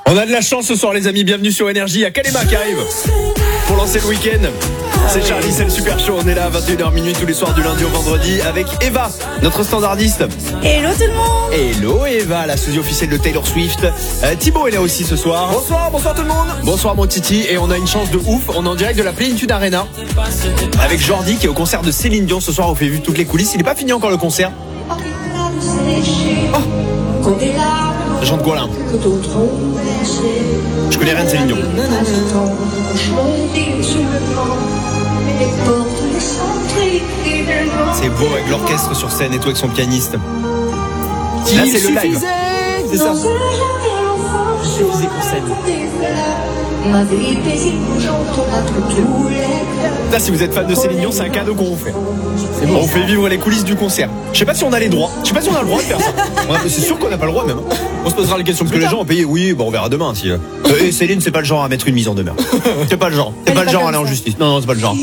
On a de la chance ce soir les amis, bienvenue sur Énergie. Il y a Kalema qui arrive pour lancer le week-end. C'est Charlie, c'est le super show. On est là à 21h minuit tous les soirs du lundi au vendredi avec Eva, notre standardiste. Hello tout le monde. Hello Eva, la sosie officielle de Taylor Swift. Thibaut est là aussi ce soir. Bonsoir tout le monde. Bonsoir mon Titi. Et on a une chance de ouf, on est en direct de la Plénitude Arena avec Jordi qui est au concert de Céline Dion ce soir. On fait vu toutes les coulisses, il n'est pas fini encore le concert. Ça chante quoi là? Je connais rien de Céline Dion. C'est beau avec l'orchestre sur scène et tout avec son pianiste. Là c'est le live. C'est ça. Là si vous êtes fan de Céline Dion, c'est un cadeau qu'on vous fait. C'est bon, on fait vivre les coulisses du concert. Je sais pas si on a les droits. Je sais pas si on a le droit de faire ça. C'est sûr qu'on n'a pas le droit même. On se posera la question parce que les gens ont payé. Oui, bon on verra demain si. Céline c'est pas le genre à mettre une mise en demeure. C'est pas le genre. C'est pas le genre à aller en justice. Non c'est pas le genre.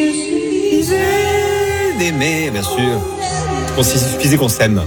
D'aimer bien sûr. On s'y suffisait qu'on s'aime.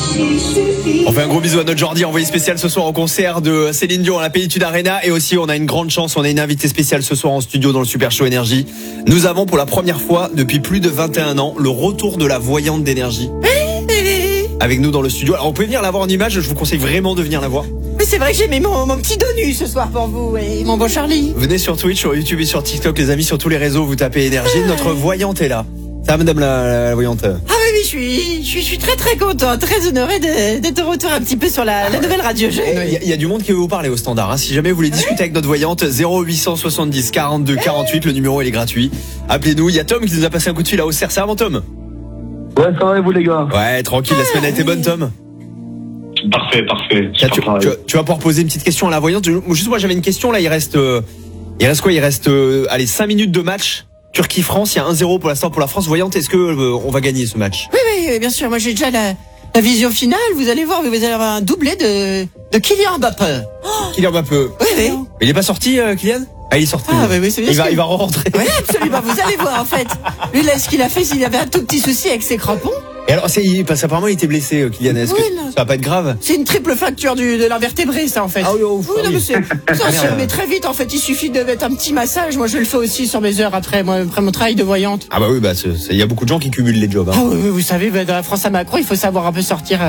On fait un gros bisou à notre Jordi, envoyé spécial ce soir au concert de Céline Dion à la Plénitude Arena. Et aussi on a une grande chance, on a une invitée spéciale ce soir en studio dans le Super Show Énergie. Nous avons pour la première fois depuis plus de 21 ans le retour de la voyante d'énergie avec nous dans le studio. Alors on peut venir la voir en image, je vous conseille vraiment de venir la voir. Mais c'est vrai que j'ai mis mon petit dos nu ce soir pour vous et mon beau Charlie. Venez sur Twitch, sur YouTube et sur TikTok les amis, sur tous les réseaux, vous tapez Énergie. Notre voyante est là. Ça va madame la voyante? Ah oui, je suis très très content, très honoré d'être de retour un petit peu sur la nouvelle radio jeune. Il y a du monde qui veut vous parler au standard. Si jamais vous voulez discuter avec notre voyante, 0870 42 48, le numéro il est gratuit. Appelez-nous. Il y a Tom qui nous a passé un coup de fil à Auxerre. Ça va mon Tom? Ouais, ça va et vous les gars? Ouais, tranquille. La semaine a été bonne Tom? Parfait. Tu vas pouvoir poser une petite question à la voyante. Juste moi j'avais une question là. Il reste quoi? Il reste allez 5 minutes de match. Turquie-France, il y a 1-0 pour l'instant pour la France. Voyante, est-ce que on va gagner ce match? Oui, bien sûr. Moi, j'ai déjà la vision finale. Vous allez voir, vous allez avoir un doublé de Kylian Mbappé. Kylian Mbappé. Oui. Il est pas sorti, Kylian? Ah, il est sorti. Ah, oui, c'est bien. Il va re-rentrer. Oui, absolument. Vous allez voir, en fait. Lui, là, ce qu'il a fait, s'il avait un tout petit souci avec ses crampons. Et alors, parce qu'apparemment, il était blessé, Kylian. Est-ce que ça va pas être grave? C'est une triple fracture de l'invertébré, ça, en fait. Ah oui, mais ça se remet très vite, en fait. Il suffit de mettre un petit massage. Moi, je le fais aussi sur mes heures après mon travail de voyante. Ah bah oui, il y a beaucoup de gens qui cumulent les jobs. Hein. Ah oui, vous savez, dans la France à Macron, il faut savoir un peu sortir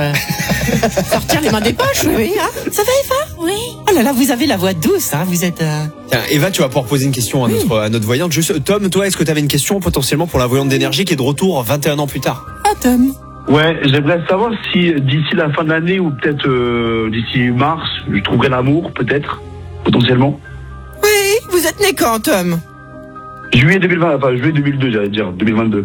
les mains des poches. Oui, hein. Ça va, Eva? Oui. Oh là là, vous avez la voix douce, hein. Vous êtes. Tiens, Eva, tu vas pouvoir poser une question à notre voyante. Juste, Tom, toi, est-ce que tu avais une question potentiellement pour la voyante d'énergie qui est de retour 21 ans plus tard? Ah, Tom. Ouais, j'aimerais savoir si d'ici la fin de l'année ou peut-être d'ici mars, je trouverai l'amour, peut-être, potentiellement. Oui, vous êtes né quand, Tom? Juillet 2002, j'allais dire, 2022.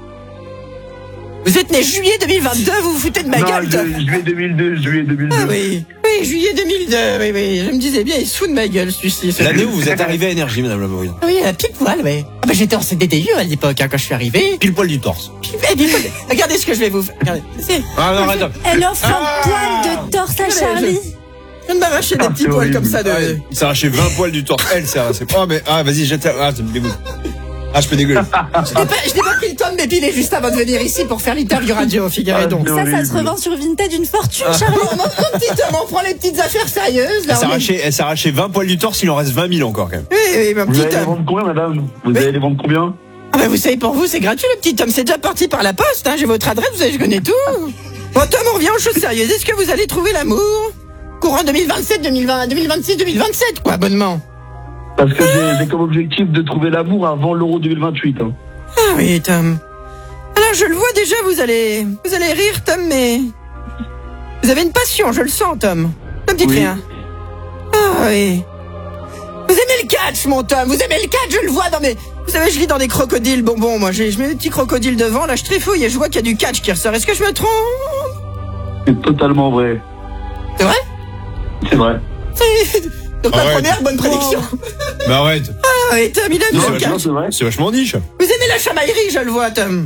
Vous êtes né juillet 2022, vous vous foutez de ma gueule, Tom? Juillet 2002. Ah oui, juillet 2002, oui, je me disais bien, il se fout de ma gueule, celui-ci. L'année où vous êtes arrivé à Énergie, madame la voyante. Oui, pile poil, oui. Ah bah j'étais en CDDU à l'époque, quand je suis arrivé. Pile poil du torse. Regardez ce que je vais vous faire. Regardez. Ah non, arrête. Elle offre un poil de torse à Charlie. Je viens de m'arracher des petits poils comme ça de... Il s'est arraché 20 poils du torse. Elle s'est arraché. Vas-y, jette. Ça me dégoûte. Je peux dégueuler. Je n'ai pas pris le temps de m'épiler juste avant de venir ici pour faire l'interview radio, figurez donc. Ça se revend sur Vinted d'une fortune, Charlie. Mon petit homme, on prend les petites affaires sérieuses. Là, elle s'est arraché 20 poils du torse, il en reste 20 000 encore quand même. Oui, mon petit homme. Vous allez les vendre combien, madame? Vous allez les vendre combien? Ah bah vous savez, pour vous, c'est gratuit, le petit homme. C'est déjà parti par la poste, hein. J'ai votre adresse, vous savez, je connais tout. Bon, Tom, on revient aux choses sérieuses. Est-ce que vous allez trouver l'amour courant 2027, 2020, 2026, 2027, quoi, bonnement? Parce que j'ai comme objectif de trouver l'amour avant l'Euro 2028. Hein. Ah oui, Tom. Alors, je le vois déjà, vous allez rire, Tom, mais... Vous avez une passion, je le sens, Tom. Ne me dites rien. Ah oui. Vous aimez le catch, mon Tom. Vous aimez le catch, je le vois dans mes... Vous savez, je lis dans des crocodiles bonbons, moi. Je mets des petits crocodiles devant, là, je trifouille et je vois qu'il y a du catch qui ressort. Est-ce que je me trompe? C'est totalement vrai. C'est vrai? C'est vrai. Donc la première bonne prédiction. Mais arrête. Ah oui, Tom, il aime le catch. C'est vachement niche. Vous aimez la chamaillerie, je le vois, Tom.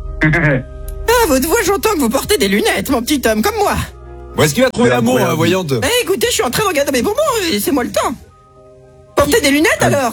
Ah, votre voix, j'entends que vous portez des lunettes, mon petit Tom, comme moi. Où est-ce qu'il va trouver l'amour, voyante? Écoutez, je suis en train de regarder mes bonbons, laissez-moi le temps. Portez des lunettes, alors?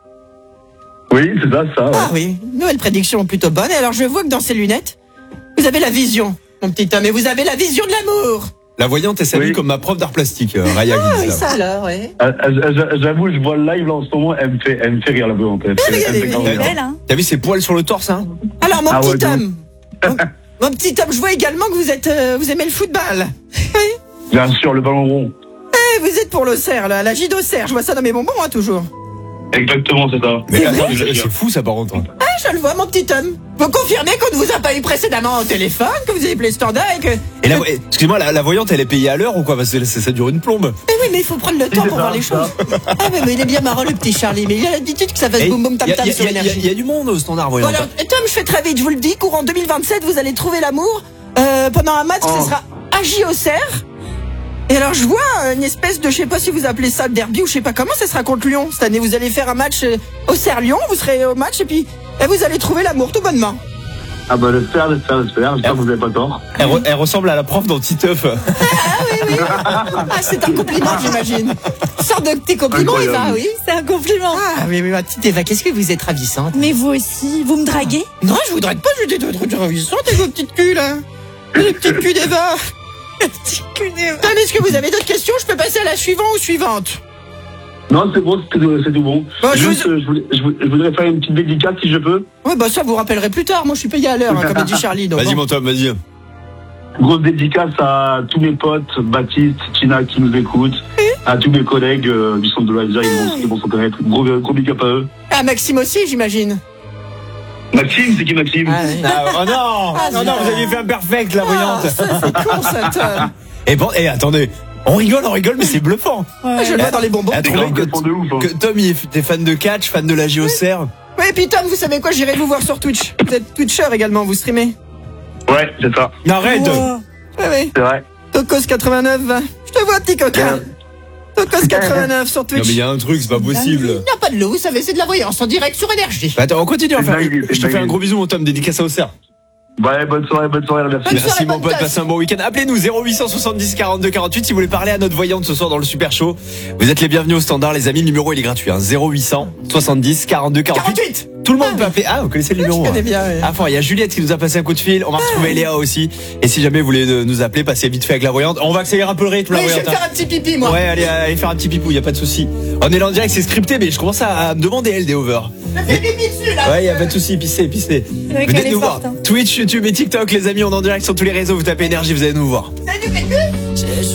Oui, c'est ça. Ouais. Ah oui, nouvelle prédiction plutôt bonne. Et alors, je vois que dans ces lunettes, vous avez la vision, mon petit Tom, et vous avez la vision de l'amour. La voyante, elle s'habille Oui. comme ma prof d'art plastique, Raya Ah qui dit oui, ça. ça alors, oui. J'avoue, je vois le live là en ce moment, elle me fait rire la voyante. Elle me fait regardez, grave Elle est rire. belle, hein. T'as vu ses poils sur le torse, hein? Alors, mon Ah ouais, petit donc. homme. Mon petit homme, je vois également que vous aimez le football. Oui. Bien sûr, le ballon rond. Eh, vous êtes pour l'Auxerre, là, la J d'Auxerre. Je vois ça dans mes bonbons, hein, toujours. Exactement, c'est ça. Mais C'est attends, vrai c'est fou ça par contre. Ah, je le vois, mon petit homme. Vous confirmez qu'on ne vous a pas eu précédemment au téléphone, que vous avez appelé le standard et que... Et excusez-moi, la voyante, elle est payée à l'heure ou quoi? Parce que ça dure une plombe. Mais oui, mais il faut prendre le temps c'est pour ça, voir les ça. choses. Ah, mais il est bien marrant, le petit Charlie. Mais il a l'habitude que ça fasse Et boum boum tam y a- tam y a- sur y a- l'énergie. Il y a du monde au standard Bon, voyante. alors, Tom, je fais très vite, je vous le dis, courant 2027, vous allez trouver l'amour pendant un match, Oh. ce sera AJ Auxerre. Et alors, je vois une espèce de, je sais pas si vous appelez ça le derby ou je sais pas comment, ça sera contre Lyon. Cette année, vous allez faire un match Auxerre-Lyon, vous serez au match et puis vous allez trouver l'amour tout bonnement. Ah bah j'espère. J'espère que vous n'avez pas tort. Elle ressemble à la prof dans Titeuf. Ah, c'est un compliment, j'imagine. Une sorte de petit compliment, Eva, Incroyable. oui. C'est un compliment. Ah, mais ma petite Eva, qu'est-ce que vous êtes ravissante. Mais vous aussi, vous me draguez? Non, je voudrais pas, je des trucs ravissants, et vos petites culs, là. Les petites culs d'Eva. Petit cul d'Eva. Tom, est-ce que vous avez d'autres questions? Je peux passer à la suivante ou suivante? Non, c'est bon, c'est tout bon. Bon, Juste, je voudrais faire une petite dédicace si je peux. Ouais, bah ça, vous rappellerez plus tard. Moi, je suis payé à l'heure, hein, comme a dit Charlie. Donc Vas-y bon. mon Tom, vas-y. Grosse dédicace à tous mes potes, Baptiste, Tina qui nous écoutent, à tous mes collègues du centre de loisirs, ils vont s'en connaître. Gros big up à eux. Ah, Maxime aussi, j'imagine. Maxime, c'est qui Maxime? Ah, oui. Oh non, Ah, non, vous aviez fait un perfect la Ah, voyante. ça, c'est con, ça, Tom. Et bon, attendez, on rigole, mais c'est bluffant. Ah, je le vois dans les bonbons. Elle a C'est trouvé complètement de ouf. Hein. que Tom il était fan de catch, fan de la JOCR. Oui, et puis Tom, vous savez quoi? J'irai vous voir sur Twitch. Vous êtes Twitcher également, vous streamez. Ouais, c'est ça. Arrête. Oui, oui. C'est vrai. Tocos89. Je te vois, petit coquin. Tocos89 sur Non Twitch. mais il y a un truc, c'est pas possible. Il n'y a pas de l'eau, vous savez, c'est de la voyance en direct sur énergie. Bah, attends, on continue à faire. C'est dingue, Je te c'est fais un dingue. gros bisou mon Tom, dédicace à Auxerre. Ouais, bonne soirée, merci. Bonne Merci soirée, mon bonne pote, tasse. passez un bon week-end. Appelez-nous 0870 42 48 si vous voulez parler à notre voyante ce soir dans le Super Show. Vous êtes les bienvenus au standard les amis, le numéro il est gratuit, hein. 0870 42 48. 48. Tout le monde peut appeler. Ah, vous connaissez le numéro. Je connais hein. bien, oui. Ah, il y a Juliette qui nous a passé un coup de fil. On va retrouver Léa aussi. Et si jamais vous voulez nous appeler, passez vite fait avec la voyante. On va accélérer un peu le rythme, la Oui, je vais voyante. me faire un petit pipi, moi. Ouais, allez faire un petit pipou, y a pas de souci. On est là en direct, c'est scripté, mais je commence à me demander elle des over. Je fais pipi dessus, là. Ouais, y a pas de souci, pissez. vrai Venez qu'elle est nous voir. forte, hein. Twitch, YouTube et TikTok, les amis, on est en direct sur tous les réseaux. Vous tapez énergie, vous allez nous voir. Salut, mes culs.